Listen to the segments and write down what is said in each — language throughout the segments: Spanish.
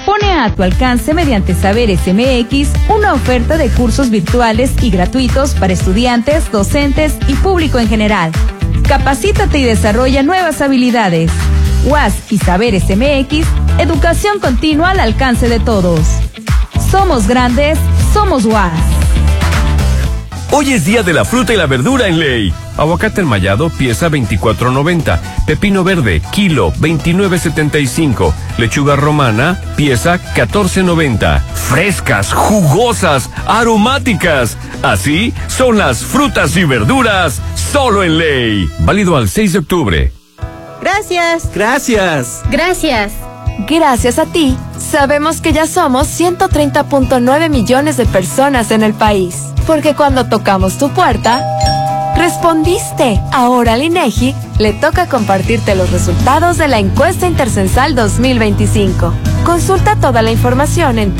pone a tu alcance mediante Saberes MX una oferta de cursos virtuales y gratuitos para estudiantes, docentes y público en general. Capacítate y desarrolla nuevas habilidades. UAS y Saberes MX, educación continua al alcance de todos. Somos grandes, somos UAS. Hoy es día de la fruta y la verdura en Ley. Aguacate enmayado, pieza $24.90. Pepino verde, kilo, $29.75. Lechuga romana, pieza $14.90. Frescas, jugosas, aromáticas. Así son las frutas y verduras, solo en Ley. Válido al 6 de octubre. Gracias. Gracias. Gracias. Gracias a ti, sabemos que ya somos 130.9 millones de personas en el país. Porque cuando tocamos tu puerta, respondiste. Ahora al INEGI le toca compartirte los resultados de la encuesta Intercensal 2025. Consulta toda la información en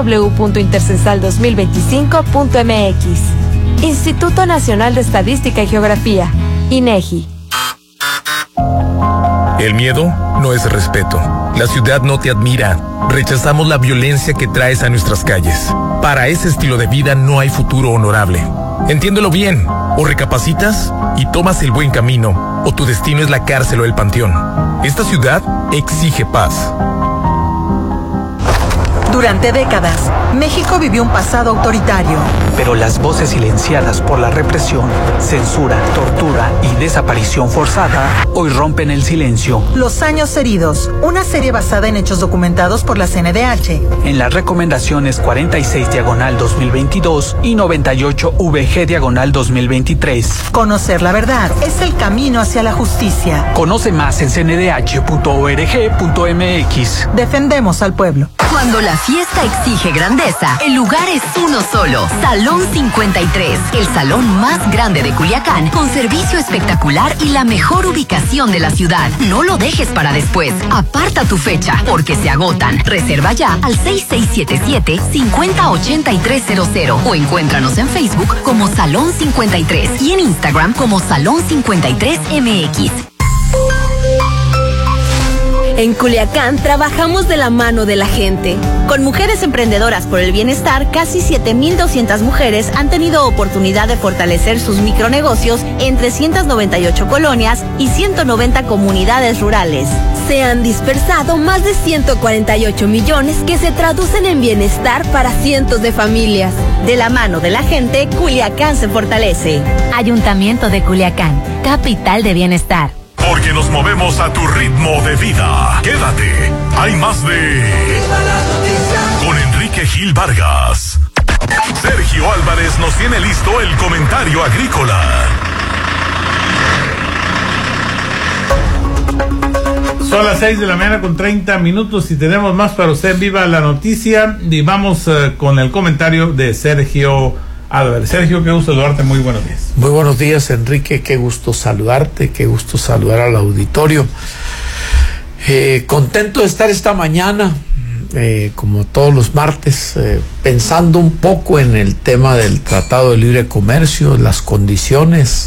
www.intercensal2025.mx. Instituto Nacional de Estadística y Geografía, INEGI. El miedo no es respeto. La ciudad no te admira. Rechazamos la violencia que traes a nuestras calles. Para ese estilo de vida no hay futuro honorable. Entiéndelo bien. O recapacitas y tomas el buen camino, o tu destino es la cárcel o el panteón. Esta ciudad exige paz. Durante décadas, México vivió un pasado autoritario. Pero las voces silenciadas por la represión, censura, tortura y desaparición forzada hoy rompen el silencio. Los años heridos, una serie basada en hechos documentados por la CNDH. En las recomendaciones 46/2022 y 98/VG/2023. Conocer la verdad es el camino hacia la justicia. Conoce más en cndh.org.mx. Defendemos al pueblo. Cuando la fiesta exige grandeza, el lugar es uno solo. Salón 53, el salón más grande de Culiacán, con servicio espectacular y la mejor ubicación de la ciudad. No lo dejes para después. Aparta tu fecha, porque se agotan. Reserva ya al 6677-508300 o encuéntranos en Facebook como Salón 53 y en Instagram como Salón 53MX. En Culiacán trabajamos de la mano de la gente. Con Mujeres Emprendedoras por el Bienestar, casi 7,200 mujeres han tenido oportunidad de fortalecer sus micronegocios en 398 colonias y 190 comunidades rurales. Se han dispersado más de 148 millones que se traducen en bienestar para cientos de familias. De la mano de la gente, Culiacán se fortalece. Ayuntamiento de Culiacán, capital de bienestar. Porque nos movemos a tu ritmo de vida. Quédate. Hay más de... Con Enrique Gil Vargas. Sergio Álvarez nos tiene listo el comentario agrícola. Son las 6 de la mañana con 30 minutos y tenemos más para usted. Viva la noticia. Y vamos con el comentario de Sergio Álvarez. Sergio, qué gusto saludarte, muy buenos días. Muy buenos días, Enrique, qué gusto saludarte, qué gusto saludar al auditorio. Contento de estar esta mañana, como todos los martes, pensando un poco en el tema del Tratado de Libre Comercio, las condiciones,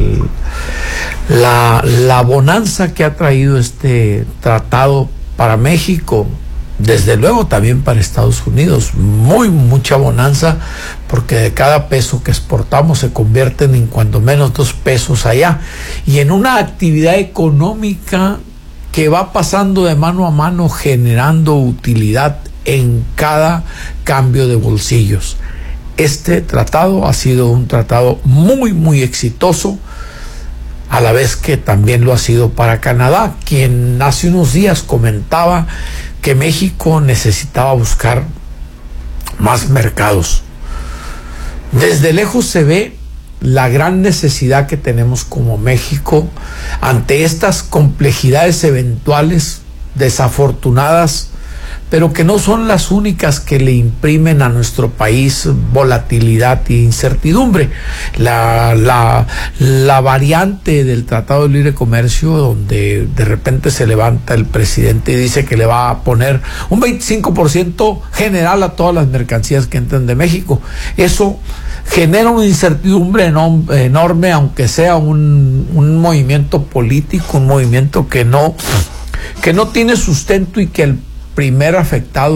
la bonanza que ha traído este tratado para México. Desde luego también para Estados Unidos, mucha bonanza, porque de cada peso que exportamos se convierten en cuando menos 2 pesos allá, y en una actividad económica que va pasando de mano a mano generando utilidad en cada cambio de bolsillos. Este tratado ha sido un tratado muy exitoso, a la vez que también lo ha sido para Canadá, quien hace unos días comentaba que México necesitaba buscar más mercados. Desde lejos se ve la gran necesidad que tenemos como México ante estas complejidades eventuales, desafortunadas, pero que no son las únicas que le imprimen a nuestro país volatilidad e incertidumbre. La variante del Tratado de Libre Comercio, donde de repente se levanta el presidente y dice que le va a poner un 25% general a todas las mercancías que entran de México. Eso genera una incertidumbre enorme, aunque sea un movimiento político, un movimiento que no tiene sustento, y que el primer afectado